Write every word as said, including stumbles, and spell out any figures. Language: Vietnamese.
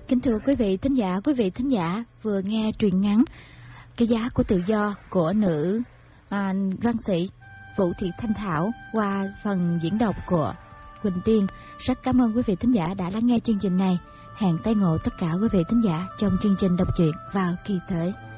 Kính thưa quý vị thính giả, quý vị thính giả vừa nghe truyện ngắn Cái Giá của Tự Do của nữ à, văn sĩ Vũ Thị Thanh Thảo qua phần diễn đọc của Quỳnh Tiên. Rất cảm ơn quý vị thính giả đã lắng nghe chương trình này. Hẹn tái ngộ tất cả quý vị thính giả trong chương trình đọc truyện vào kỳ tới.